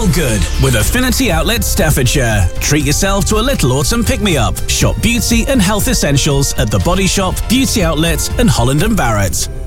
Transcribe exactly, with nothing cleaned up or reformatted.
feel good with Affinity Outlet Staffordshire. Treat yourself to a little autumn pick-me-up. Shop beauty and health essentials at The Body Shop, Beauty Outlet and Holland and Barrett.